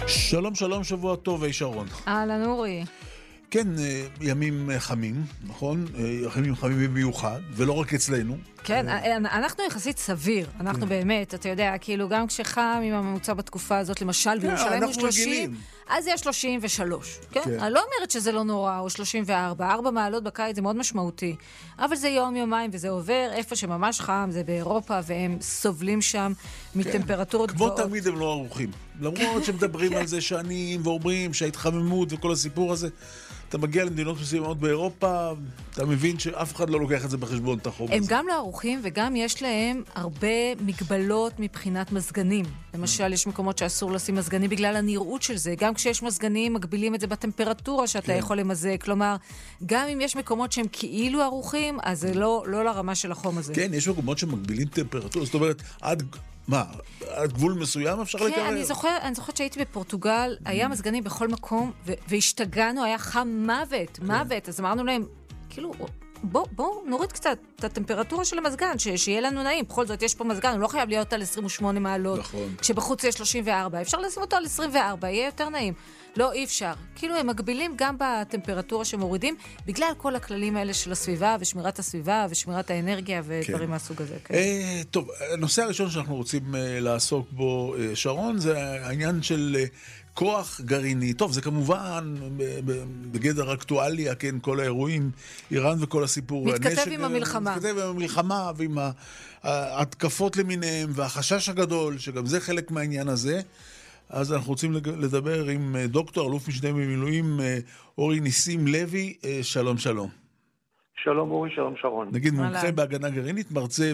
שלום, שלום, שבוע טוב, שרון. אהלן אורי. כן, ימים חמים, נכון? ימים חמים במיוחד, ולא רק אצלנו. כן, אנחנו יחסית סביר. אנחנו באמת, אתה יודע, כאילו גם כשחם עם הממוצע בתקופה הזאת, למשל, בירושלים הוא 30, אז יש 33. כן? אני לא אומרת שזה לא נורא, או 34. 4 מעלות בקיץ זה מאוד משמעותי. אבל זה יום-יומיים וזה עובר. איפה שממש חם זה באירופה, והם סובלים שם מטמפרטורות גבוהות. כמו תמיד הם לא ערוכים. למרות שמדברים על זה שנים, ואומרים שההתחממות וכל הסיפור הזה, אתה מגיע למדינות מסוימות באירופה, אתה מבין שאף אחד לא לוקח את זה בחשבון, את החום הזה. הם גם לא ערוכים, וגם יש להם הרבה מגבלות מבחינת מזגנים. למשל, יש מקומות שאסור לשים מזגנים בגלל הנראות של זה. גם כשיש מזגנים, מגבילים את זה בטמפרטורה שאתה יכול למזג. כלומר, גם אם יש מקומות שהם כאילו ערוכים, אז זה לא לרמה של החום הזה. כן, יש מקומות שמגבילים טמפרטורה. זאת אומרת, עד גבול מסוים אפשר לקרר? כן, אני זוכרת שהייתי בפורטוגל, היה מזגנים בכל מקום, והשתגענו, היה חם מוות. אז אמרנו להם, כאילו, בואו נוריד קצת את הטמפרטורה של המזגן, שיהיה לנו נעים. בכל זאת, יש פה מזגן, הוא לא חייב להיות על 28 מעלות, כשבחוץ יש 34. אפשר לשים אותו על 24, יהיה יותר נעים. לא, אי אפשר. כאילו הם מגבילים גם בטמפרטורה שמורידים, בגלל כל הכללים האלה של הסביבה, ושמירת הסביבה, ושמירת האנרגיה, ודברים מהסוג הזה. טוב, הנושא הראשון שאנחנו רוצים לעסוק בו, שרון, זה העניין של כוח גרעיני. טוב, זה כמובן בגדר אקטואליה, כן, כל האירועים, איראן וכל הסיפור. מתכתב עם המלחמה. מתכתב עם המלחמה, ועם ההתקפות למיניהם, והחשש הגדול, שגם זה חלק מהעניין הזה. אז אנחנו רוצים לדבר עם דוקטור, אלוף משנה במילואים, אורי ניסים לוי. שלום, שלום. שלום אורי, שלום שרון. נגיד מומחה בהגנה גרעינית, מרצה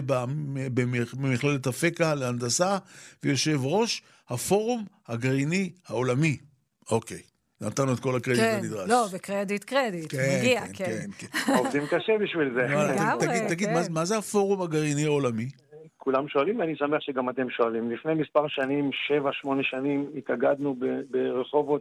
במכללת אפקה להנדסה, ויושב ראש הפורום הגרעיני העולמי. אוקיי, נתנו את כל הקרדיט הנדרש. לא, וקרדיט, מגיע, כן. עובדים קשה בשביל זה. תגיד, מה זה הפורום הגרעיני העולמי? כולם שואלים, ואני שמח שגם אתם שואלים. לפני מספר שנים, 7-8 שנים, התאגדנו ברחובות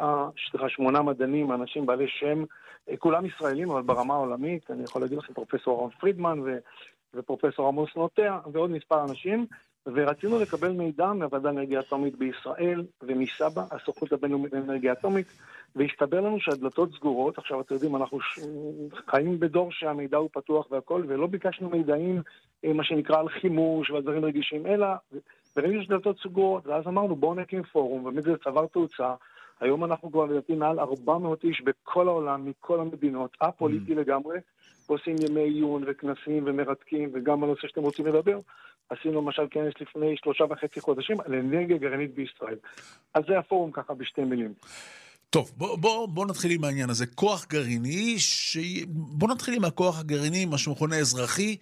8 מדענים, אנשים בעלי שם, כולם ישראלים, אבל ברמה העולמית, אני יכול להגיד לכם פרופסור אהרון פרידמן ופרופסור עמוס נוטע, ועוד מספר אנשים, ורצינו לקבל מידע מהוועדה לאנרגיה אטומית בישראל, ומסבא, הסוכנות הבינלאומית לאנרגיה אטומית, והסתבר לנו שהדלתות סגורות. עכשיו אתם יודעים, אנחנו חיים בדור שהמידע הוא פתוח והכל, ולא ביקשנו מידעים, מה שנקרא על חימוש והדברים רגישים, אלא וראינו שדלתות סגורות, ואז אמרנו בואו נקים פורום, ובאמת זה צבר תאוצה. היום אנחנו כבר לדעתי מעל 400 איש בכל העולם, מכל המדינות, הפוליטי לגמרי, עושים ימי עיון וכנסים ומרתקים, וגם הנושא שאתם רוצים לדבר, עשינו למשל כנס לפני 3.5 חודשים על אנרגיה גרעינית בישראל. אז זה הפורום ככה בשתי מילים. טוב, בוא נתחיל עם העניין הזה. כוח גרעיני, בוא נתחיל עם הכוח הגרעיני, מה שמכונה אזרחי,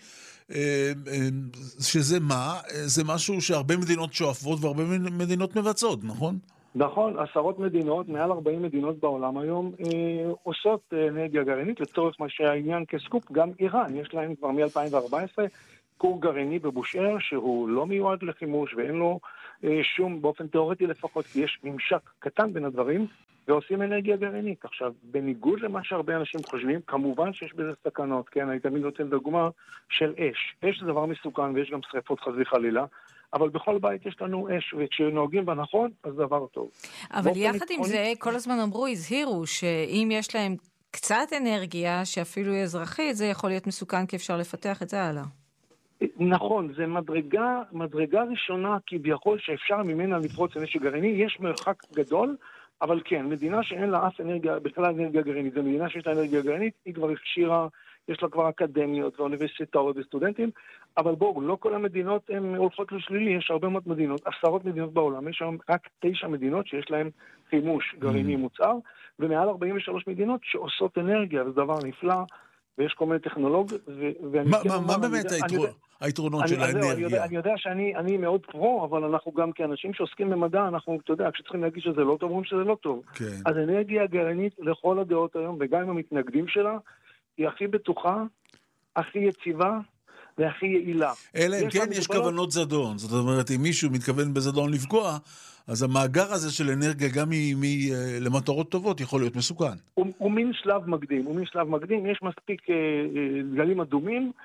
שזה מה? זה משהו שהרבה מדינות שואפות והרבה מדינות מבצעות, נכון? נכון, 10 מדינות, מעל 40 מדינות בעולם היום עושות אנרגיה גרעינית, לצורך מה שהעניין כסקופ, גם איראן, יש להם כבר מ-2014 כור גרעיני בבושאר, שהוא לא מיועד לחימוש ואין לו שום, באופן תיאורטי לפחות, כי יש ממשק קטן בין הדברים, ועושים אנרגיה גרעינית. עכשיו, בניגוד למה שהרבה אנשים חושבים, כמובן שיש בזה סכנות, כן, אני תמיד נותן דוגמה של אש. אש זה דבר מסוכן ויש גם שריפות חס וחלילה, אבל בכל בית יש לנו אש, וכשנוהגים בנכון, אז דבר טוב. אבל יחד עם זה, כל הזמן הזהירו, שאם יש להם קצת אנרגיה, שאפילו היא אזרחית, זה יכול להיות מסוכן, כי אפשר לפתח את זה הלאה. נכון, זה מדרגה ראשונה, כביכול שאפשר ממנה לפרוץ נשק גרעיני, יש מרחק גדול, אבל כן, מדינה שאין לה אף אנרגיה, בכלל אנרגיה גרעינית, זו מדינה שיש לה אנרגיה גרעינית, היא כבר הכשירה, יש לה כבר אקדמיות ואוניברסיטאות וסטודנטים, אבל בואו, לא כל המדינות הן הולכות לשלילי, יש הרבה מאוד מדינות, 10 מדינות בעולם, יש שם רק 9 מדינות שיש להן חימוש גרעיני מוצר, ומעל 43 מדינות שעושות אנרגיה, זה דבר נפלא, ויש כל מיני טכנולוגיות. מה באמת היתרונות של האנרגיה? אני יודע שאני מאוד פרו, אבל אנחנו גם כאנשים שעוסקים במדע, אנחנו, אתה יודע, כשצריכים להגיד שזה לא טוב, אומרים שזה לא טוב. אז אנרגיה גרעינית לכל הדעות היום, וגם עם המתנגדים שלה, היא הכי בטוחה, הכי יציבה, והכי יעילה. אלא אם כן יש כוונות זדון. זאת אומרת, אם מישהו מתכוון בזדון לפגוע, אז המאגר הזה של אנרגיה, גם למטרות טובות, יכול להיות מסוכן. הוא מין שלב מקדים. יש מספיק דגלים אדומים,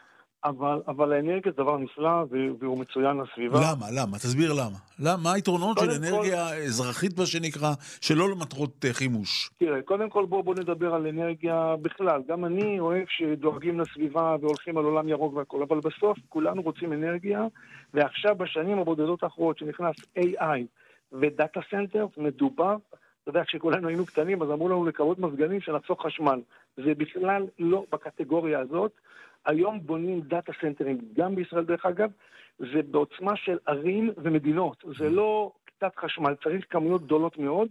אבל האנרגיה זה דבר נפלא, והוא מצוין לסביבה. למה? תסביר למה. מה היתרונות של אנרגיה אזרחית, מה שנקרא, שלא למטרות חימוש? תראה, קודם כל בוא נדבר על אנרגיה בכלל. גם אני אוהב שדואגים לסביבה והולכים על עולם ירוק והכל, אבל בסוף כולנו רוצים אנרגיה, ועכשיו בשנים הבודדות האחרות שנכנס AI ודאטה סנטר, מדובר, אתה יודע, כשכולנו היינו קטנים, אז אמרו לנו לקרות מזגנים שנחסוך חשמל. זה בכלל לא בקטגוריה הזאת. היום בונים דאטה סנטרים, גם בישראל דרך אגב, זה בעוצמה של ערים ומדינות. זה לא קצת חשמל, צריך כמויות גדולות מאוד,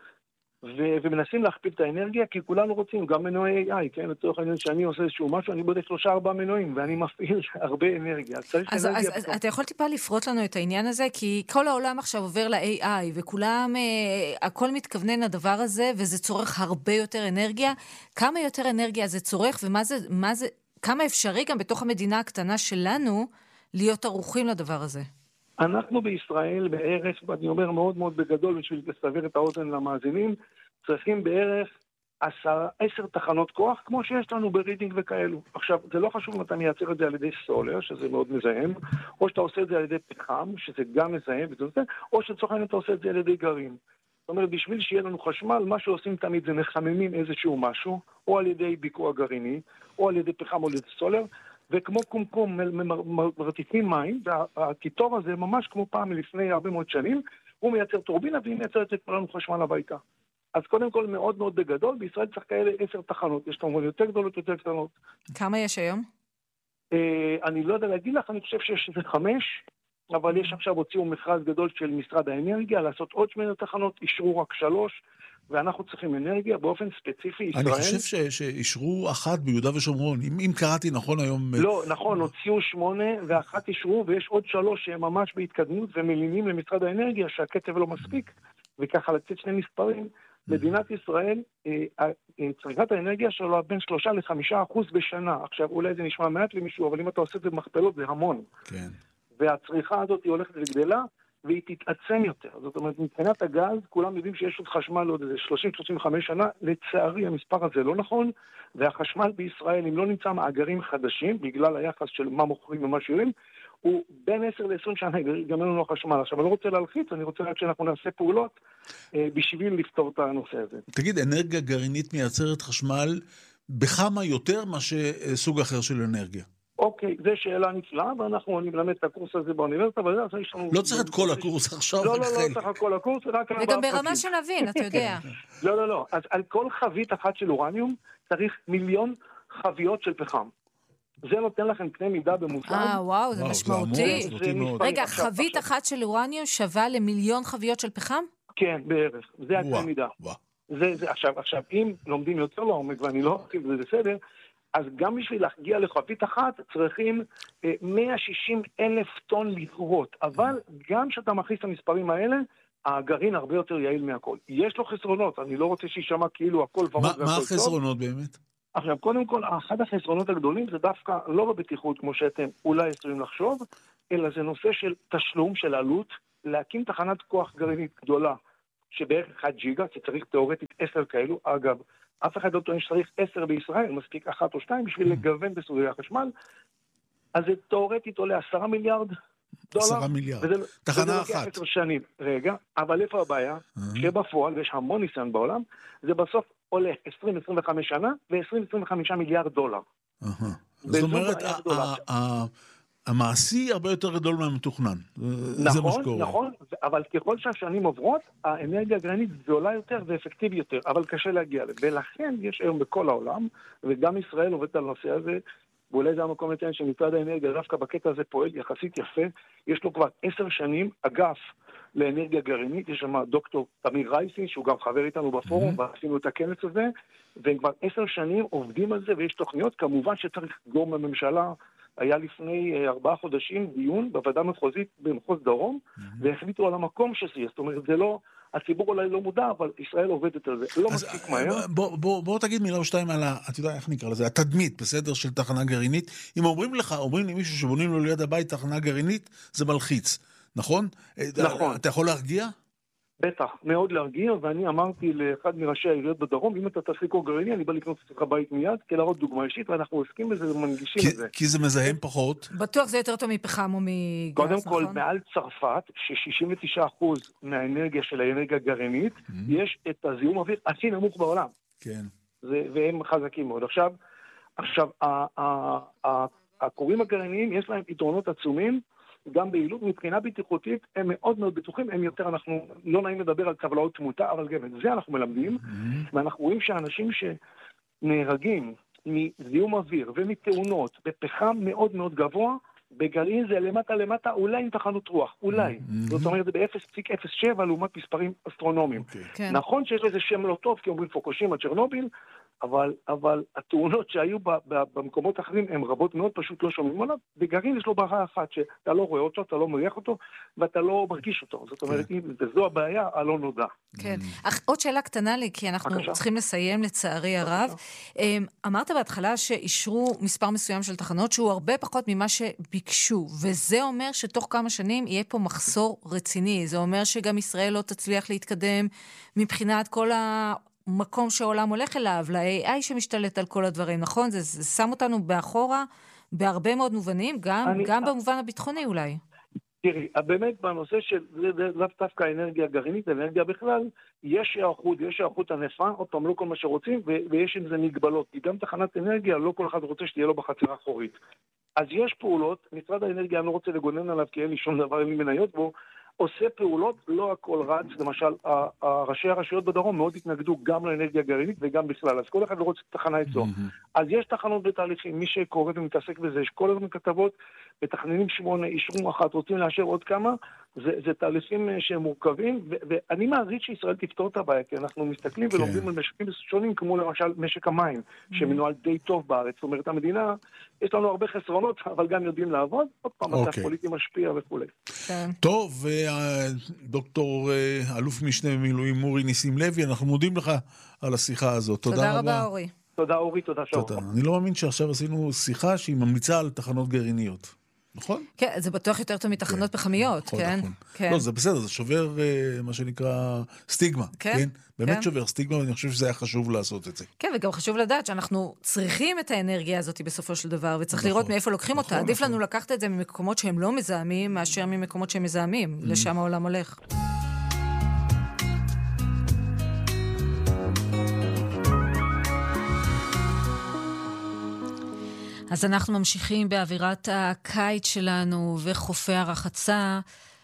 ומנסים להכפיל את האנרגיה, כי כולנו רוצים, גם מנועי AI, כן? לצורך העניין שאני עושה איזשהו משהו, אני בודק 3-4 מנועים, ואני מפעיל הרבה אנרגיה. אז אתה יכול טיפה לפרוט לנו את העניין הזה, כי כל העולם עכשיו עובר ל-AI, וכולם, הכל מתכוונן לדבר הזה, וזה צורך הרבה יותר אנרגיה. כמה יותר אנרגיה זה צורך, ומה זה, כמה אפשרי גם בתוך המדינה הקטנה שלנו, להיות ערוכים לדבר הזה? אנחנו בישראל בערך, אני אומר מאוד מאוד בגדול, בשביל לסבר את האוזן למאזינים, צריכים בערך 10 תחנות כוח, כמו שיש לנו ברידינג וכאלו. עכשיו, זה לא חשוב אם אתה מייצר את זה על ידי סולר, שזה מאוד מזהם, או שאתה עושה את זה על ידי פחם, שזה גם מזהם, או שצריך אתה עושה את זה על ידי גרעין. זאת אומרת, בשביל שיהיה לנו חשמל, מה שעושים תמיד זה מחממים איזשהו משהו, או על ידי ביקוע גרעיני, או על ידי פחם או על ידי סולר, וכמו קומקום מרטיפים מים, והקיטור הזה ממש כמו פעם לפני הרבה מאוד שנים, הוא מייצר טורבינה והיא מייצרת את כולנו חשמל הביתה. אז קודם כל מאוד מאוד בגדול, בישראל צריך כאלה 10 תחנות, יש כמובן יותר גדולות, יותר קטנות. כמה יש היום? אני לא יודע להגיד לך, אני חושב שיש 5, אבל יש עכשיו הוציאו מכרז גדול של משרד האנרגיה, לעשות עוד 8 תחנות, אישרו רק 3, ואנחנו צריכים אנרגיה באופן ספציפי. אני חושב שאישרו 1 ביהודה ושומרון, אם קראתי נכון היום... לא, נכון, הוציאו 8 ו1 אישרו, ויש עוד 3 שהם ממש בהתקדמות, ומלינים למשרד האנרגיה שהקצב לא מספיק, וככה לצאת 2 מספרים. מדינת ישראל, צריכת האנרגיה שלו בין 3-5% בשנה. עכשיו, אולי זה נשמע מעט למישהו, אבל אם אתה עושה את זה במכפלות, זה המון. כן. והצריכה הזאת היא הולכת וגדלה, והיא תתעצם יותר. זאת אומרת, מבחינת הגז, כולם יודעים שיש עוד חשמל עוד איזה 30-35 שנה, לצערי המספר הזה לא נכון, והחשמל בישראל, אם לא נמצא מאגרים חדשים, בגלל היחס של מה מוכרים ומה שירים, הוא בין 10 ל-20 שנה גם אין לנו חשמל. עכשיו, אני לא רוצה להלחיץ, אני רוצה רק שאנחנו נעשה פעולות בשביל לפתור את הנושא הזה. תגיד, אנרגיה גרעינית מייצרת חשמל בכמה יותר מה שסוג אחר של אנרגיה? אוקיי, זו שאלה נפלאה, אני מלמד את הקורס הזה באוניברסיטה, אבל זה יש לנו... לא צריך את כל הקורס עכשיו. לא צריך את כל הקורס, רק... וגם ברמה שנבין, אתה יודע. לא. אז על כל חבית אחת של אורניום, צריך 1,000,000 חביות של פחם. זה נותן לכם קנה מידה במושג. וואו, זה משמעותי. רגע, חבית אחת של אורניום שווה ל1,000,000 חביות של פחם? כן, בערך. זה הקנה מידה. עכשיו, אם לומדים יותר לעומק, ואני לא ארחיב, זה בסדר, אז גם בשביל להגיע לחבית אחת צריכים 160,000 טון ליטרות, אבל גם שאתה מכניס את המספרים האלה, הגרעין הרבה יותר יעיל מהכל. יש לו חסרונות, אני לא רוצה שישמע כאילו הכל ורוד והכל טוב. מה החסרונות באמת? עכשיו, קודם כל, אחד החסרונות הגדולים זה דווקא לא בבטיחות כמו שאתם אולי יכולים לחשוב, אלא זה נושא של תשלום, של עלות, להקים תחנת כוח גרעינית גדולה, שבערך 1 ג'יגה, שצריך תיאורטית 10 כאלו, אגב, אף אחד לא טוען שצריך 10 בישראל, מספיק 1 או 2 בשביל לגוון בסוגי החשמל, אז זה תיאורטית עולה 10 מיליארד דולר. 10 מיליארד, תחנה אחת. 10 שנים, רגע, אבל איפה הבעיה? שבפועל, ויש המון ניסיון בעולם, זה בסוף עולה 20-25 שנה, ו-20-25 מיליארד דולר. זאת אומרת, המעשי הרבה יותר גדול מהמתוכנן. נכון, אבל ככל שהשנים עוברות, האנרגיה הגרעינית זולה יותר ואפקטיבי יותר, אבל קשה להגיע לזה. ולכן יש היום בכל העולם, וגם ישראל עובדת על הנושא הזה, ואולי זה המקום לציין שמצד האנרגיה, דווקא בקטע הזה פועל יחסית יפה, יש לו כבר 10 שנים אגף לאנרגיה גרעינית, יש שם דוקטור תמיר רייסי, שהוא גם חבר איתנו בפורום, ועשינו את הכנס הזה, והם כבר 10 שנים עובדים על זה, ויש תוכניות, כמובן שצריך גורם בממשלה, היה לפני 4 חודשים דיון בוועדה המחוזית במחוז דרום, והחליטו על המקום שזה, זאת אומרת, זה לא, הציבור אולי לא מודע, אבל ישראל עובדת על זה, לא מספיק מהר. בוא תגיד מילה או שתיים על, אתה יודע איך נקרא לזה, התדמית, בסדר, של תחנה גרעינית. אם אומרים למישהו שבונים לו ליד הבית תחנה גרעינית, זה מלחיץ, נכון? נכון. אתה יכול להרגיע? בטח, מאוד להרגיע, ואני אמרתי לאחד מראשי העיריות בדרום, אם אתה תעשה כור גרעיני, אני בא לקנות אצלך בית מיד, כדי להראות דוגמה אישית, ואנחנו עוסקים בזה ומנגישים את זה. כי זה מזהם פחות. בטוח זה יותר טוב מפחם או מגז, נכון? קודם כל, מעל צרפת, ש-69% מהאנרגיה של האנרגיה הגרעינית, יש את הזיהום האוויר הכי נמוך בעולם. כן. והם חזקים מאוד. עכשיו, הכורים הגרעיניים, יש להם יתרונות עצומים, גם ביעילות, מבחינה בטיחותית, הם מאוד מאוד בטוחים, הם יותר, אנחנו לא נעים לדבר על טבלאות תמותה, אבל גם את זה אנחנו מלמדים, ואנחנו רואים שאנשים שנהרגים מזיהום אוויר ומתאונות בפחם מאוד מאוד גבוה, בגרעין זה למטה, אולי עם תחנות רוח, אולי. זאת אומרת, זה ב-0.07 לעומת מספרים אסטרונומיים. נכון שיש לזה שם לא טוב, כי אומרים פוקושימה, צ'רנוביל, אבל התאונות שהיו במקומות אחרים הן רבות מאוד, פשוט לא שומעים עליו. בגרעין יש לו בעיה אחת, שאתה לא רואה אותו, אתה לא מריח אותו, ואתה לא מרגיש אותו. זאת אומרת, זו הבעיה הלא נודע. כן. עוד שאלה קטנה לי, כי אנחנו צריכים לסיים לצערי הרב. אמרת בהתחלה שאישרו מספר מסוים של תחנות, שהוא הרבה פחות ממה שביקשו, וזה אומר שתוך כמה שנים יהיה פה מחסור רציני. זה אומר שגם ישראל לא תצליח להתקדם מבחינת כל מקום שהעולם הולך אליו, ל-AI שמשתלט על כל הדברים, נכון? זה שם אותנו באחורה בהרבה מאוד מובנים, גם במובן הביטחוני אולי. תראי, באמת בנושא של זה דווקא האנרגיה הגרעינית, האנרגיה בכלל, יש היערכות ענפה, עוד פעם לא כל מה שרוצים, ויש עם זה מגבלות, כי גם תחנת אנרגיה, לא כל אחד רוצה שתהיה לו בחצר האחורית. אז יש פעולות, משרד האנרגיה, אני לא רוצה לגונן עליו, כי אין לי שום דבר, אין לי מניות בו, עושה פעולות, לא הכל רץ, למשל, ראשי הרשויות בדרום מאוד התנגדו גם לאנרגיה הגרעינית וגם בכלל, אז כל אחד לא רוצה תחנה אצלו. אז יש תחנות בתהליכים, מי שקורא ומתעסק בזה, יש כל הזמן כתבות, מתכננים 8, אישרו 1, רוצים לאשר עוד כמה, זה תהליכים שהם מורכבים, ואני מעריץ שישראל תפתור את הבעיה, כי אנחנו מסתכלים ולומדים על משקים שונים, כמו למשל משק המים, שמנוהל די טוב בארץ, זאת אומרת, המדינה, יש לנו הרבה חסרונות, אבל גם יודעים לעבוד, עוד פעם, מצב פוליטי משפיע וכו'. טוב, דוקטור אלוף משנה במילואים אורי ניסים לוי, אנחנו מודים לך על השיחה הזאת. תודה רבה, אורי. תודה, אורי, תודה שוב. אני לא מאמין שעכשיו עשינו שיחה שהיא ממליצה על תחנות גרעיניות. נכון? כן, זה בטוח יותר טוב מתחנות פחמיות, כן? לא, זה בסדר, זה שובר מה שנקרא סטיגמה, כן? באמת שובר סטיגמה, ואני חושב שזה היה חשוב לעשות את זה. כן, וגם חשוב לדעת שאנחנו צריכים את האנרגיה הזאת בסופו של דבר, וצריך לראות מאיפה לוקחים אותה. עדיף לנו לקחת את זה ממקומות שהם לא מזהמים, מאשר ממקומות שהם מזהמים. לשם העולם הולך. אז אנחנו ממשיכים באווירת הקיץ שלנו וחופי הרחצה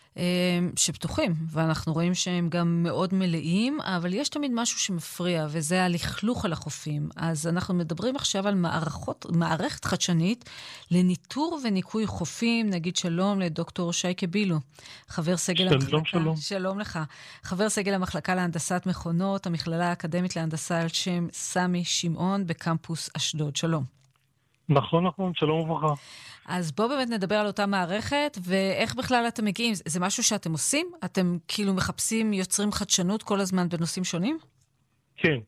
שפתוחים, ואנחנו רואים שהם גם מאוד מלאים, אבל יש תמיד משהו שמפריע, וזה הלכלוך על החופים. אז אנחנו מדברים עכשיו על מערכת חדשנית לניטור וניקוי חופים. נגיד שלום לדוקטור שייקה בילו, חבר סגל המחלקה. שלום לך. חבר סגל המחלקה להנדסת מכונות, המכללה האקדמית להנדסה על שם סמי שמעון בקמפוס אשדוד. שלום. נכון, שלום וברכה. אז בוא באמת נדבר על אותה מערכת, ואיך בכלל אתם מגיעים? זה משהו שאתם עושים? אתם כאילו מחפשים, יוצרים חדשנות כל הזמן בנושאים שונים? כן.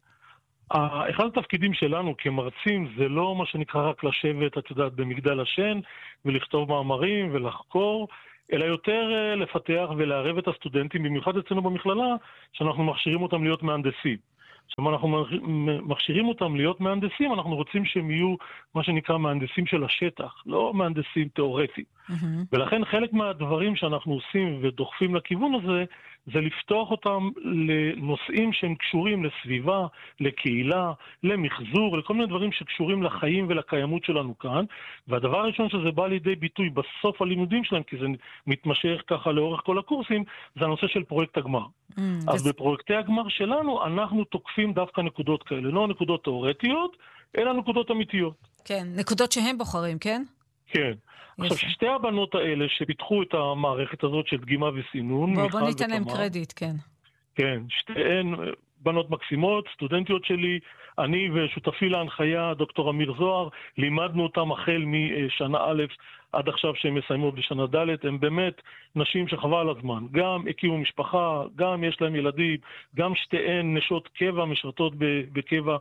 אחד התפקידים שלנו כמרצים זה לא מה שנקרא רק לשבת, את יודעת, במגדל השן, ולכתוב מאמרים ולחקור, אלא יותר לפתח ולערב את הסטודנטים, במיוחד אצלנו במכללה, שאנחנו מכשירים אותם להיות מהנדסים. עכשיו, אנחנו מכשירים אותם להיות מהנדסים, אנחנו רוצים שהם יהיו מה שנקרא מהנדסים של השטח, לא מהנדסים תיאורטיים. ולכן חלק מהדברים שאנחנו עושים ודוחפים לכיוון הזה, זה לפתוח אותם לנושאים שהם קשורים לסביבה, לקהילה, למחזור, לכל מיני דברים שקשורים לחיים ולקיימות שלנו כאן. והדבר הראשון שזה בא לידי ביטוי בסוף הלימודים שלהם, כי זה מתמשך ככה לאורך כל הקורסים, זה הנושא של פרויקט הגמר. אז בפרויקטי הגמר שלנו אנחנו תוקפים דווקא נקודות כאלה, לא נקודות תיאורטיות, אלא נקודות אמיתיות. כן, נקודות שהם בוחרים, כן? כן. עכשיו, שתי הבנות האלה שפיתחו את המערכת הזאת של דגימה וסינון, בוא ניתן להם קרדיט, כן. כן, שתיהן בנות מקסימות, סטודנטיות שלי, אני ושותפי להנחיה, דוקטור אמיר זוהר, לימדנו אותם החל משנה א' עד עכשיו שהם מסיימו בשנה ד', הם באמת נשים שחבל על הזמן, גם הקימו משפחה, גם יש להם ילדים, גם שתיהן נשות קבע, משרתות בקבע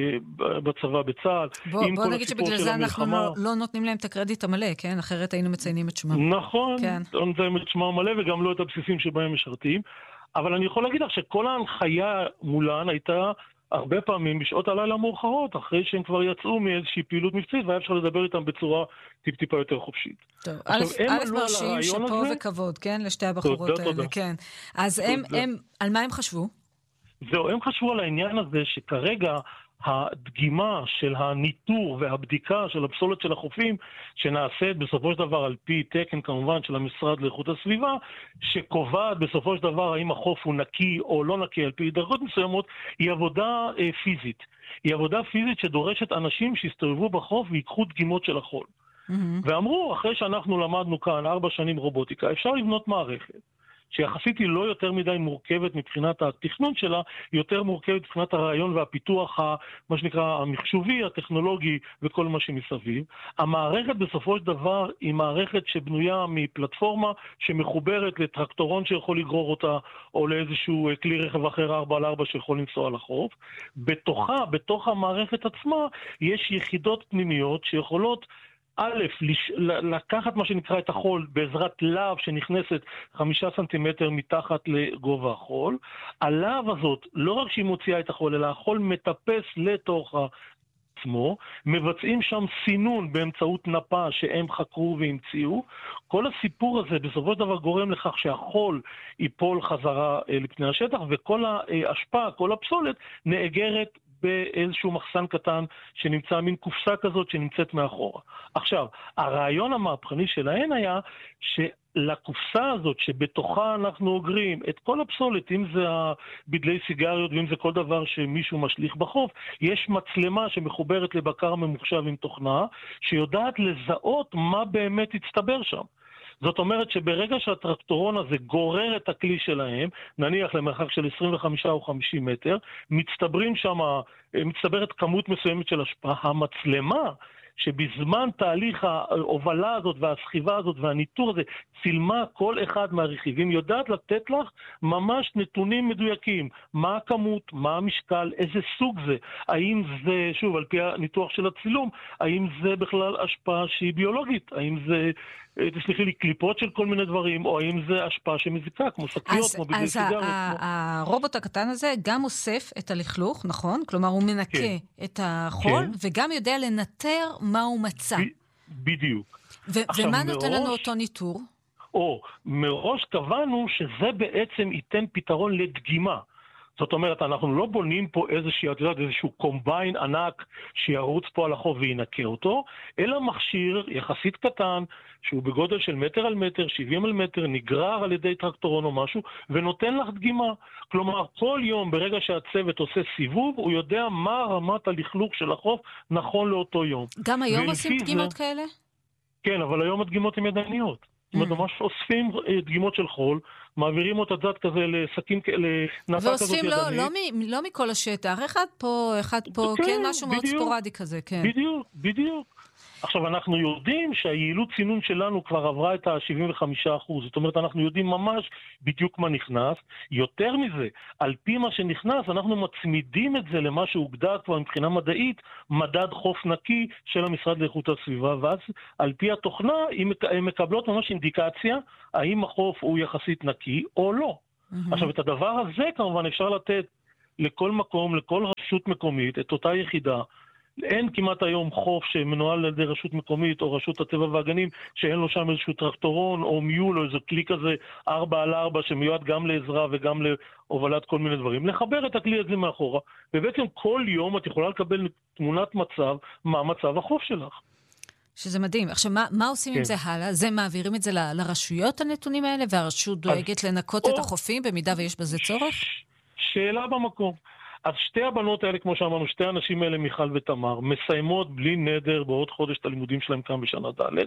בצבא בצה"ל. בוא נגיד שבגלל זה אנחנו לא נותנים להם את הקרדיט המלא, כן? אחרת היינו מציינים את שמם. נכון, לא נותנים את שמם המלא וגם לא את הבסיסים שבהם משרתים. אבל אני יכול להגיד לך שכל ההנחיה מולן הייתה הרבה פעמים בשעות הלילה המאוחרות, אחרי שהם כבר יצאו מאיזושהי פעילות מבצעית, והיה אפשר לדבר איתם בצורה טיפה יותר חופשית. טוב, א' מרשים, שפה וכבוד, כן? לשתי הבחורות האלה, כן. אז הם, על מה הם חשבו? זהו, הם חשבו על העניין הזה שכרגע הדגימה של הניטור והבדיקה של הפסולת של החופים, שנעשית בסופו של דבר על פי תקן כמובן של המשרד לאיכות הסביבה, שקובעת בסופו של דבר האם החוף הוא נקי או לא נקי על פי דרגות מסוימות, היא עבודה פיזית. היא עבודה פיזית שדורשת אנשים שיסתובבו בחוף ויקחו דגימות של החול. ואמרו, אחרי שאנחנו למדנו כאן 4 שנים רובוטיקה, אפשר לבנות מערכת. שיחסית היא לא יותר מדי מורכבת מבחינת התכנון שלה, היא יותר מורכבת מבחינת הרעיון והפיתוח, מה שנקרא המחשובי, הטכנולוגי וכל מה שמסביב. המערכת בסופו של דבר היא מערכת שבנויה מפלטפורמה שמחוברת לטרקטורון שיכול לגרור אותה, או לאיזשהו כלי רכב אחר 4x4 שיכול לנסוע על החוף. בתוך המערכת עצמה, יש יחידות פנימיות שיכולות א', לקחת מה שנקרא את החול בעזרת להב שנכנסת 5 סנטימטר מתחת לגובה החול. הלהב הזאת, לא רק שהיא מוציאה את החול, אלא החול מטפס לתוך עצמו, מבצעים שם סינון באמצעות נפה שהם חקרו והמציאו. כל הסיפור הזה בסופו של דבר גורם לכך שהחול ייפול חזרה לפני השטח, וכל ההשפעה, כל הפסולת נאגרת באיזשהו מחסן קטן שנמצא מין קופסה כזאת שנמצאת מאחורה. עכשיו, הרעיון המהפכני שלהן היה שלקופסה הזאת שבתוכה אנחנו אוגרים את כל הפסולת, אם זה בדלי סיגריות ואם זה כל דבר שמישהו משליך בחוף, יש מצלמה שמחוברת לבקר ממוחשב עם תוכנה שיודעת לזהות מה באמת הצטבר שם. זאת אומרת שברגע שהטרקטורון הזה גורר את הכלי שלהם, נניח למרחק של 25 או 50 מטר, מצטברת כמות מסוימת של השפעה. המצלמה שבזמן תהליך ההובלה הזאת והסחיבה הזאת והניטור הזה, צילמה כל אחד מהרכיבים, יודעת לתת לך ממש נתונים מדויקים. מה הכמות, מה המשקל, איזה סוג זה, האם זה, שוב, על פי הניתוח של הצילום, האם זה בכלל השפעה שהיא ביולוגית, האם זה, תסליחי לי, קליפות של כל מיני דברים, או האם זה השפעה שמזיקה, כמו שקיות, כמו בגלל סיגריות. אז הרובוט הקטן הזה גם אוסף את הלכלוך, נכון? כלומר, הוא מנקה את החול, וגם יודע לנטר מה הוא מצא. בדיוק. ומה נותן לנו אותו ניטור? מראש קבענו שזה בעצם ייתן פתרון לדגימה. זאת אומרת, אנחנו לא בונים פה איזשהו קומביין ענק שירוץ פה על החוף וינקה אותו, אלא מכשיר יחסית קטן, שהוא בגודל של מטר על מטר, 70 על מטר, נגרר על ידי טרקטורון או משהו, ונותן לך דגימה. כלומר, כל יום ברגע שהצוות עושה סיבוב, הוא יודע מה רמת הלכלוך של החוף נכון לאותו יום. גם היום עושים דגימות כאלה? כן, אבל היום הדגימות הן ידניות. זאת אומרת, ממש אוספים דגימות של חול, מעבירים אותה דעת כזה לסכין, לנפה כזאת ידנית. ואוספים לא מכל השטח, אחד פה, כן, משהו מאוד ספורדי כזה, כן. בדיוק. עכשיו, אנחנו יודעים שהיעילות צינון שלנו כבר עברה את ה-75%. זאת אומרת, אנחנו יודעים ממש בדיוק מה נכנס. יותר מזה, על פי מה שנכנס, אנחנו מצמידים את זה למה שהוגדר כבר מבחינה מדעית, מדד חוף נקי של המשרד לאיכות הסביבה, ואז על פי התוכנה, הן מקבלות ממש אינדיקציה, האם החוף הוא יחסית נקי או לא. עכשיו, את הדבר הזה כמובן אפשר לתת לכל מקום, לכל רשות מקומית, את אותה יחידה. אין כמעט היום חוף שמנוהל על ידי רשות מקומית או רשות הטבע והגנים שאין לו שם איזשהו טרקטורון או מיול או איזה כלי כזה 4x4 שמיועד גם לעזרה וגם להובלת כל מיני דברים. לחבר את הכלי הזה מאחורה, ובעצם כל יום את יכולה לקבל תמונת מצב מה מצב החוף שלך. שזה מדהים. עכשיו, מה עושים עם זה הלאה? זה מעבירים את זה לרשויות הנתונים האלה, והרשות דואגת לנקות את החופים במידה ויש בזה צורך? שאלה במקום. אז שתי הבנות האלה, כמו שאמרנו, שתי האנשים האלה, מיכל ותמר, מסיימות בלי נדר בעוד חודש את הלימודים שלהם כאן בשנה ד'.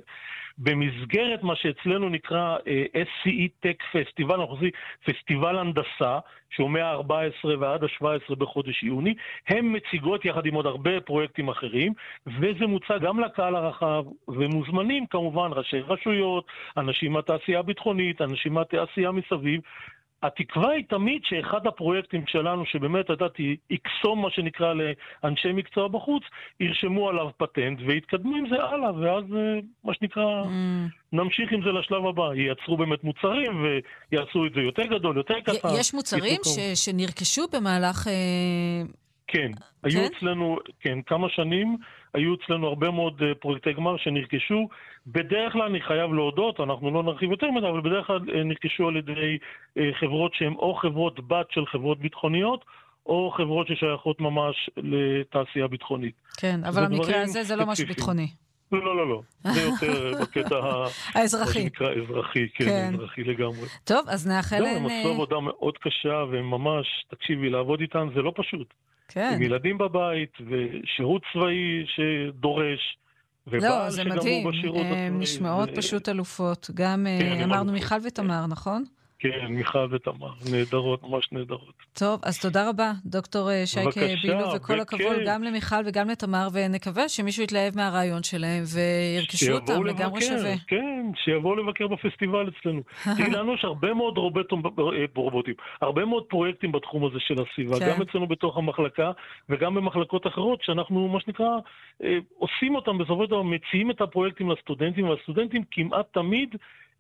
במסגרת מה שאצלנו נקרא SCE Tech Festival, אנחנו עושים פסטיבל הנדסה, שהוא מה-14 ועד ה-17 בחודש יוני, הם מציגות יחד עם עוד הרבה פרויקטים אחרים, וזה מוצע גם לקהל הרחב, ומוזמנים כמובן ראשי רשויות, אנשים מהתעשייה הביטחונית, אנשים מהתעשייה מסביב, התקווה היא תמיד שאחד הפרויקטים שלנו, שבאמת ידעתי, יקסום מה שנקרא לאנשי מקצוע בחוץ, ירשמו עליו פטנט ויתקדמו עם זה הלאה, ואז מה שנקרא, נמשיך עם זה לשלב הבא. ייצרו באמת מוצרים ויעשו את זה יותר גדול, יותר קטן. יש מוצרים שנרכשו במהלך... כן, היו אצלנו, כמה שנים, היו אצלנו הרבה מאוד פרויקטי גמר שנרכשו. בדרך כלל, אני חייב להודות, אנחנו לא נרחיב יותר מדי, אבל בדרך כלל נרכשו על ידי חברות שהן או חברות בת של חברות ביטחוניות, או חברות ששייכות ממש לתעשייה ביטחונית. כן, אבל המקרה הזה זה לא משהו ביטחוני. לא. זה יותר בקטע האזרחי. שנקרא אזרחי, כן, אזרחי לגמרי. טוב, אז נאחל להן... הם עשו עבודה מאוד קשה, וממש, תקשיבי, לעבוד איתן זה לא פשוט. כן. עם ילדים בבית, ושירות צבאי שדורש, לא, זה מדהים. הן נשמעות פשוט אלופות. גם אמרנו מיכל ותמר, נכון? כן, מיכל ותמר, נהדרות, ממש נהדרות. טוב, אז תודה רבה, דוקטור שייקה בילו, וכל הכבוד גם למיכל וגם לתמר, ונקווה שמישהו יתלהב מהרעיון שלהם, וירכשו אותם לגמרי שווה. כן, שיבואו לבקר בפסטיבל אצלנו. תראי לנו יש הרבה מאוד רובוטים, הרבה מאוד פרויקטים בתחום הזה של הסביבה, גם אצלנו בתוך המחלקה, וגם במחלקות אחרות, שאנחנו, מה שנקרא, עושים אותם בסופו של דבר, מציעים את הפרויקטים לסטודנטים, והסטודנטים כמעט תמיד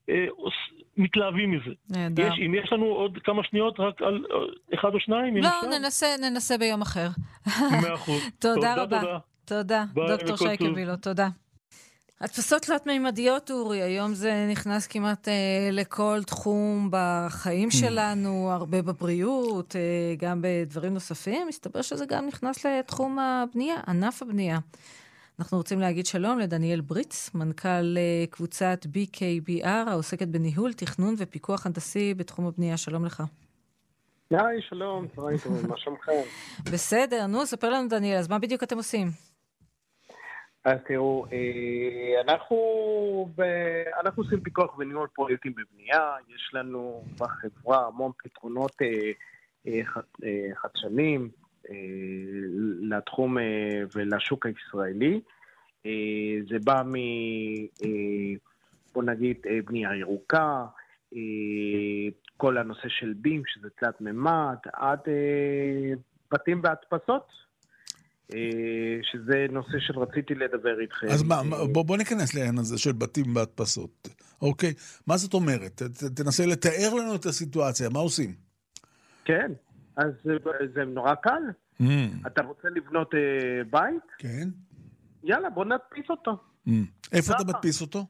מתלהבים מזה. אם יש לנו עוד כמה שניות רק על אחד או שניים? לא, ננסה ביום אחר. 100%. תודה רבה. תודה, דוקטור שייקה בילו, תודה. הדפסות תלת-מימדיות, אורי, היום זה נכנס כמעט לכל תחום בחיים שלנו, הרבה בבריאות, גם בדברים נוספים. מסתבר שזה גם נכנס לתחום הבנייה, ענף הבנייה. אנחנו רוצים להגיד שלום לדניאל בריץ, מנכ"ל קבוצת BKBR, העוסקת בניהול, תכנון ופיקוח הנדסי בתחום הבנייה. שלום לך. היי, שלום, צהריים טובים, מה שלומכם? בסדר, נו, ספר לנו דניאל, אז מה בדיוק אתם עושים? אז תראו, אנחנו עושים פיקוח וניהול פרויקטים בבנייה, יש לנו בחברה המון פתרונות חדשנים, לתחום ולשוק הישראלי. זה בא בוא נגיד בנייה ירוקה, כל הנושא של בים שזה תלת ממד, עד בתים בהדפסות, שזה נושא שרציתי לדבר איתכם. אז בוא ניכנס לעניין הזה של בתים בהדפסות. אוקיי, מה זאת אומרת? תנסה לתאר לנו את הסיטואציה, מה עושים? כן. אז זה נורא קל. אתה רוצה לבנות בית? כן. יאללה, בוא נדפיס אותו. איפה אתה מדפיס אותו?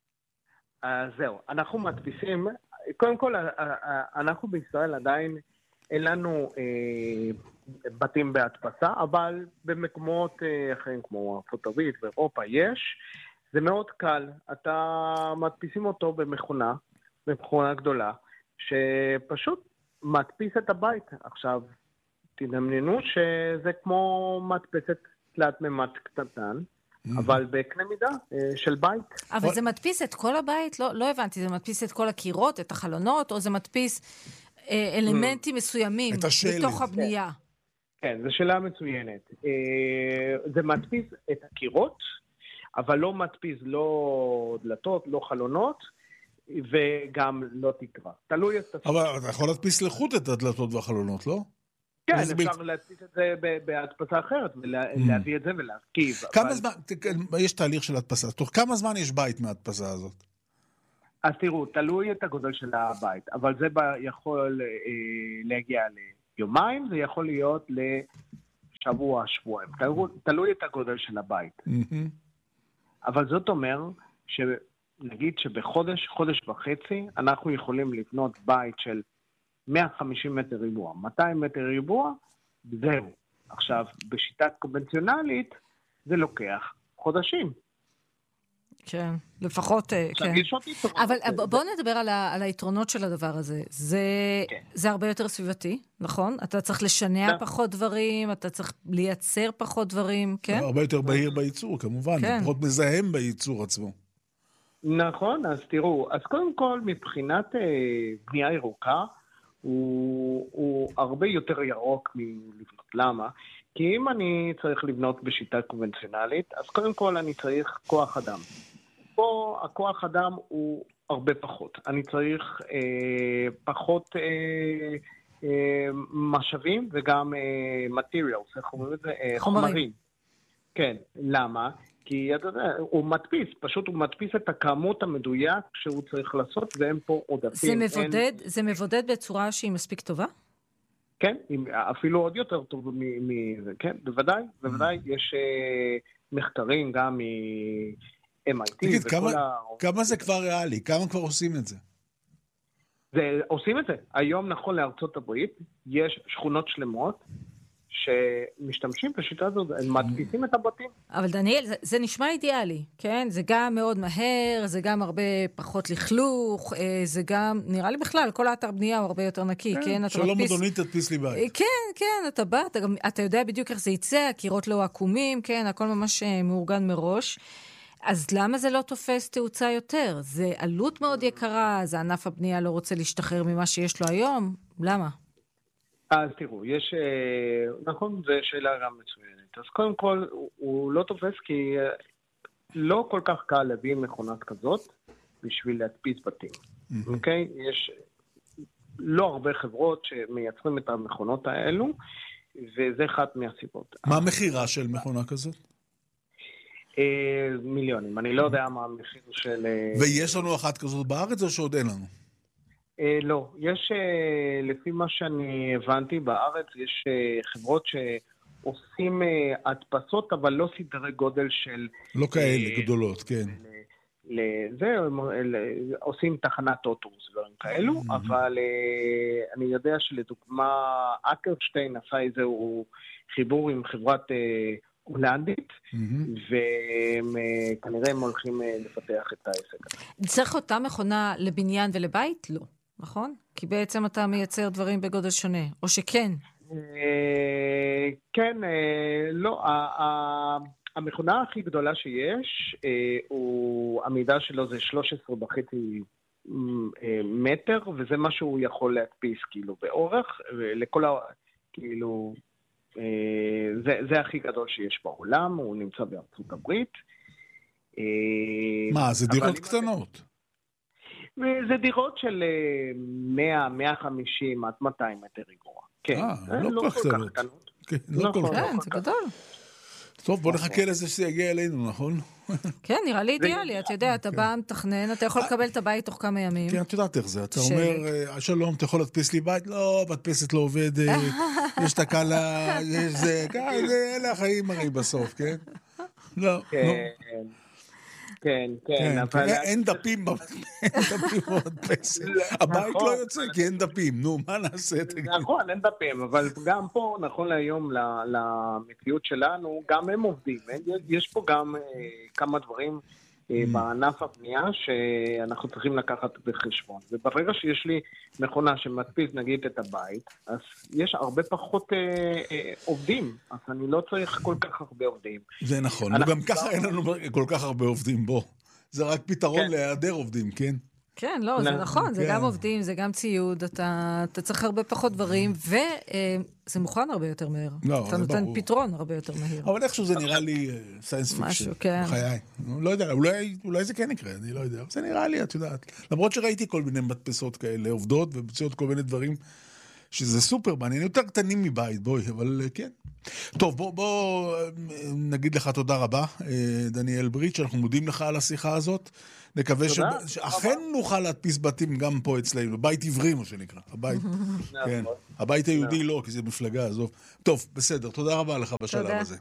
זהו, אנחנו מדפיסים, קודם כל, אנחנו בישראל עדיין אין לנו בתים בהדפסה, אבל במקומות אחרים כמו ארצות הברית ואירופה יש. זה מאוד קל. אתה מדפיסים אותו במכונה גדולה, שפשוט מדפיס את הבית. עכשיו, תדמיינו שזה כמו מדפסת תלת ממד קטן, אבל בקנה מידה של בית. אבל זה מדפיס את כל הבית? לא הבנתי, זה מדפיס את כל הקירות, את החלונות, או זה מדפיס אלמנטים מסוימים בתוך הבנייה? כן, זו שאלה מצוינת. זה מדפיס את הקירות, אבל לא מדפיס לא דלתות, לא חלונות, וגם לא תקרה. תלוי את הסוג. אבל אתה יכול להדפיס לחוט את הדלתות והחלונות, לא? כן, אפשר להדפיס את זה בהדפסה אחרת, ולהביא את זה ולהרכיב. כמה זמן, יש תהליך של הדפסה, תוך כמה זמן יש בית מההדפסה הזאת? אז תראו, תלוי את הגודל של הבית, אבל זה יכול להגיע ליומיים, זה יכול להיות לשבוע, שבועיים. תלוי את הגודל של הבית. אבל זאת אומר נגיד שבחודש, חודש וחצי, אנחנו יכולים לבנות בית של 150 מטר ריבוע, 200 מטר ריבוע, זהו. עכשיו, בשיטה קונבנציונלית, זה לוקח חודשים. כן, לפחות, כן. אבל בואו נדבר על היתרונות של הדבר הזה. זה הרבה יותר סביבתי, נכון? אתה צריך לשנע פחות דברים, אתה צריך לייצר פחות דברים, כן? הרבה יותר בהיר בייצור, כמובן, פחות מזהם בייצור עצמו. נכון, אז תראו, אז קודם כל, מבחינת בנייה ירוקה, הוא הרבה יותר ירוק מלבנות. למה? כי אם אני צריך לבנות בשיטה קונבנציונלית, אז קודם כל אני צריך כוח אדם. פה הכוח אדם הוא הרבה פחות. אני צריך פחות משאבים וגם materials, איך אומרים את זה? חומרים. כן, למה? כי אתה יודע, הוא מדפיס, פשוט הוא מדפיס את הכמות המדויק שהוא צריך לעשות, ואין פה עודפים. זה מבודד בצורה שהיא מספיק טובה? כן, אפילו עוד יותר טוב מזה, כן, בוודאי, יש מחקרים גם מ-MIT. תגיד, כמה זה כבר ריאלי? כמה כבר עושים את זה? עושים את זה. היום נכון לארצות הברית, יש שכונות שלמות, שמשתמשים בשיטה הזאת, הם מדפיסים את הבתים. אבל דניאל, זה נשמע אידיאלי, כן? זה גם מאוד מהר, זה גם הרבה פחות לכלוך, זה גם, נראה לי בכלל, כל האתר בנייה הוא הרבה יותר נקי, כן? שלום אדוני, תדפיס לי בית. כן, אתה בא, אתה יודע בדיוק איך זה יצא, הקירות לא עקומים, כן? הכל ממש מאורגן מראש. אז למה זה לא תופס תאוצה יותר? זה עלות מאוד יקרה, זה ענף הבנייה לא רוצה להשתחרר ממה שיש לו היום, למה? אז תראו, נכון, זו שאלה גם מצוינת. אז קודם כל, הוא לא תופס כי לא כל כך קל להביא מכונת כזאת בשביל להדפיס בתים. אוקיי? יש לא הרבה חברות שמייצרים את המכונות האלו, וזה אחת מהסיבות. מה המחירה של מכונה כזאת? מיליונים. אני לא יודע מה המחיר של... ויש לנו אחת כזאת בארץ או שעוד אין לנו? לא, יש, לפי מה שאני הבנתי בארץ, יש חברות שעושים הדפסות, אבל לא סדרי גודל של... לא כאלה גדולות, כן. זה, עושים תחנת אוטובוס ודברים כאלו, אבל אני יודע שלדוגמה, אקרשטיין עשה איזשהו חיבור עם חברת הולנדית, וכנראה הם הולכים לפתח את העסק. צריך אותה מכונה לבניין ולבית? לא. נכון? כי בעצם אתה מייצר דברים בגודל שונה, או שכן? כן, לא. המכונה הכי גדולה שיש, המידה שלו זה 13.5 מטר, וזה מה שהוא יכול להדפיס כאילו באורך, לכל כאילו, זה הכי גדול שיש בעולם, הוא נמצא בארצות הברית. מה, זה דירות קטנות? זה דירות של 100, 150 עד 200 מטר ריגוע. כן, לא כל כך קטנות. לא כל כך. כן, זה גדול. טוב, בוא נחכה לזה שזה יגיע אלינו, נכון? כן, נראה לי אידיאלי. אתה יודע, אתה בא, מתכנן, אתה יכול לקבל את הבית תוך כמה ימים. כן, את יודעת איך זה. אתה אומר, שלום, אתה יכול להדפיס לי בית? לא, מדפסת לא עובדת, יש תקלה, יש זה, אלה החיים הרי בסוף, כן? לא, כן, אבל... אין דפים במדפסת. הבית לא יוצא כי אין דפים. נו, מה נעשה? נכון, אין דפים, אבל גם פה, נכון להיום, למציאות שלנו, גם הם עובדים. יש פה גם כמה דברים בענף הבנייה שאנחנו צריכים לקחת בחשבון. וברגע שיש לי מכונה שמדפיס, נגיד, את הבית, אז יש הרבה פחות עובדים, אז אני לא צריך כל כך הרבה עובדים. זה נכון, וגם ככה אין לנו כל כך הרבה עובדים בו. זה רק פתרון להיעדר עובדים, כן? כן, לא, זה נכון, זה גם עובדים, זה גם ציוד, אתה צריך הרבה פחות דברים, וזה מוכן הרבה יותר מהר. אתה נותן פתרון הרבה יותר מהר. אבל איכשהו זה נראה לי סיינס פיקשן, בחיי. לא יודע, אולי זה כן יקרה, אני לא יודע. זה נראה לי, את יודעת. למרות שראיתי כל מיני מדפסות כאלה, עובדות ומציעות כל מיני דברים, שזה סופר מעניין, יותר קטנים מבית, בואי, אבל כן. טוב, בוא נגיד לך תודה רבה, דניאל בריץ', אנחנו מודים לך על השיחה הזאת. נקווה שאכן נוכל להדפיס בתים גם פה אצלנו, בית עברי, מה שנקרא. הבית היהודי לא, כי זה מפלגה, עזוב. טוב, בסדר, תודה רבה לך בשלב הזה.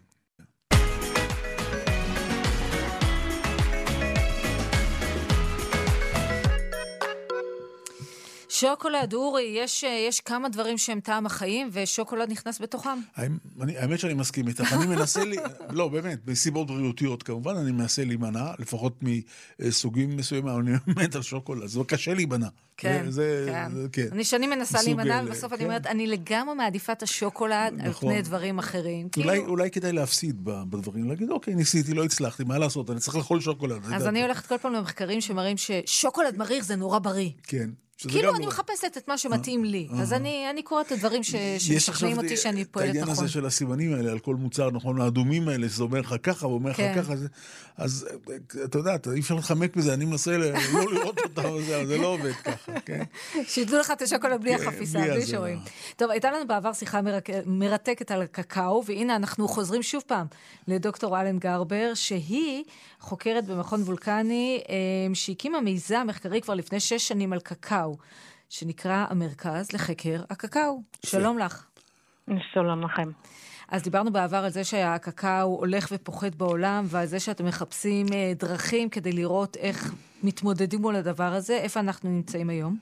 שוקולד, אורי, יש כמה דברים שהם טעם החיים, ושוקולד נכנס בתוכם. האמת שאני מסכים איתך. אני מנסה לי, לא, באמת, בסיבות בריאותיות כמובן, אני מנסה להימנע, לפחות מסוגים מסוימים, אבל אני מת על שוקולד, זה קשה להימנע. כן, כן. אני שנים מנסה להימנע, ובסוף אני אומרת, אני לגמרי מעדיפה את השוקולד על פני דברים אחרים. אולי כדאי להפסיד בדברים, להגיד, אוקיי, ניסיתי, לא הצלחתי, מה לעשות? אני צריך לאכול שוקולד. אז אני הולכת כל פעם למחקרים שמראים ששוקולד מריר זה נורא בריא. כן. כאילו אני מחפשת את מה שמתאים לי. אז אני קוראת את הדברים שמשכנעים אותי שאני פועלת נכון. העניין הזה של הסימנים האלה, על כל מוצר, נכון, האדומים האלה, שזה אומר לך ככה, ואומר לך ככה, אז אתה יודע, אי אפשר לחמק בזה, אני מנסה לא לראות אותם, זה לא עובד ככה, כן? שידעו לך את השוקולד בלי החפיסה, בלי שרואים. טוב, הייתה לנו בעבר שיחה מרתקת על קקאו, והנה אנחנו חוזרים שוב פעם לדוקטור אלן גרבר, שהיא חוקרת במכון וולקני, שהקימה מיזם מחקרי כבר לפני 6 שנים על קקאו, שנקרא המרכז לחקר הקקאו. שלום לך. שלום לכם. אז דיברנו בעבר על זה שהקקאו הולך ופוחת בעולם, ועל זה שאתם מחפשים דרכים כדי לראות איך מתמודדים מול הדבר הזה. איפה אנחנו נמצאים היום?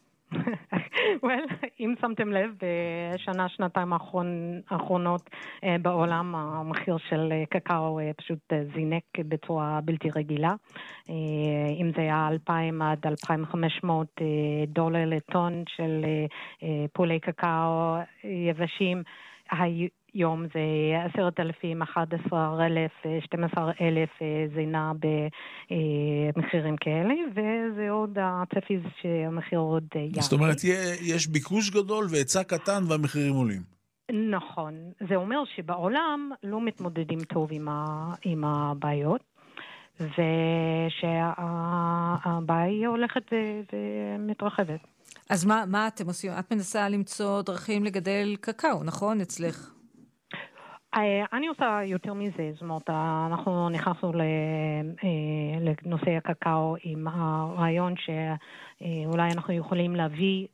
אם שמתם לב, שנתיים האחרונות בעולם המחיר של קקאו פשוט זינק בצורה בלתי רגילה. אם זה היה 2,000 עד 2,500 דולר לטון של פולי קקאו יבשים, היום זה 10,000, 11,000, 12,000, זה נע במחירים כאלה, וזה עוד הצפי שהמחיר עוד יעלה. זאת אומרת, יש ביקוש גדול והיצע קטן והמחירים עולים. נכון. זה אומר שבעולם לא מתמודדים טוב עם הבעיות, ושהבעיה הולכת ומתרחבת. אז מה אתם עושים? את מנסה למצוא דרכים לגדל קקאו, נכון? אצלך? אני עושה יותר מזה, זאת אומרת, אנחנו נכנסנו לנושא הקקאו עם הרעיון שאולי אנחנו יכולים להביא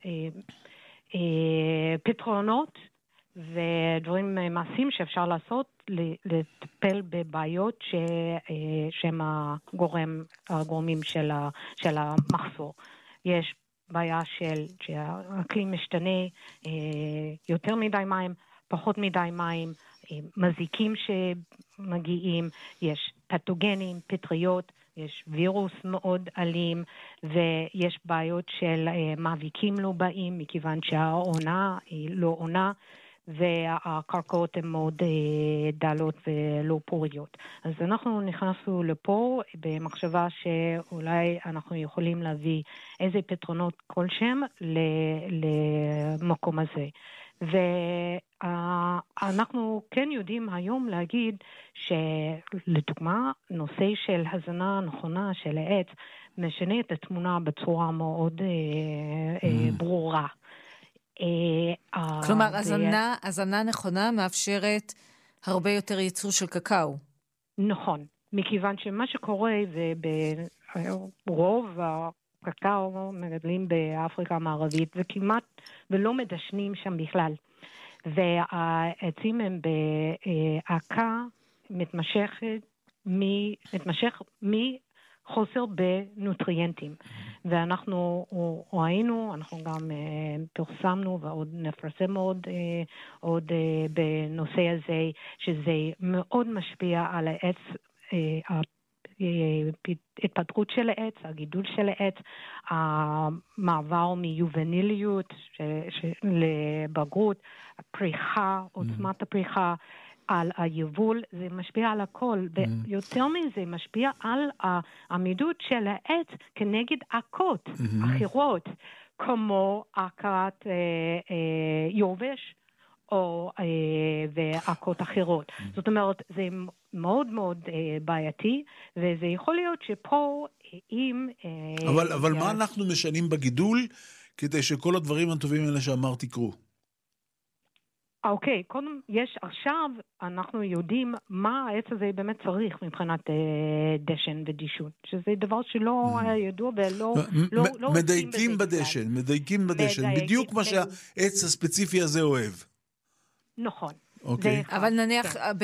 פתרונות ודברים מעשיים שאפשר לעשות לטפל בבעיות שהם הגורמים של המחסור. יש בעיה שהאקלים משתנה, יותר מדי מים, פחות מדי מים, מזיקים שמגיעים, יש פתוגנים, פטריות, יש וירוס מאוד אלים, ויש בעיות של מאביקים לא באים, מכיוון שהעונה היא לא עונה, והקרקעות הן מאוד דלות ולא פוריות. אז אנחנו נכנסנו לפה במחשבה שאולי אנחנו יכולים להביא איזה פתרונות כלשהם למקום הזה. ואנחנו כן יודעים היום להגיד שלדוגמה נושא של הזנה נכונה של העץ משנה את התמונה בצורה מאוד ברורה. כלומר, הזנה נכונה מאפשרת הרבה יותר ייצור של קקאו. נכון, מכיוון שמה שקורה זה ברוב הקקאו מגדלים באפריקה המערבית וכמעט ולא מדשנים שם בכלל. והעצים הם בהעקה מתמשך מחוסר בנוטריאנטים. ואנחנו ראינו, אנחנו גם פרסמנו ועוד נפרסם עוד בנושא הזה, שזה מאוד משפיע על העץ, התפתחות של העץ, הגידול של העץ, המעבר מיובניליות לבגרות, הפריחה, עוצמת הפריחה, על היבול, זה משפיע על הכל, ויותר מזה משפיע על העמידות של העץ כנגד עקות אחרות, כמו עקת יובש, או ועקות אחרות. זאת אומרת, זה מאוד מאוד בעייתי, וזה יכול להיות שפה אם... אבל מה אנחנו משנים בגידול, כדי שכל הדברים הטובים האלה שאמרת יקרו? אוקיי, קודם יש עכשיו, אנחנו יודעים מה העץ הזה באמת צריך מבחינת דשן ודישון, שזה דבר שלא היה ידוע ולא... מדייקים בדשן, בדיוק מה שהעץ הספציפי הזה אוהב. נכון. אבל נניח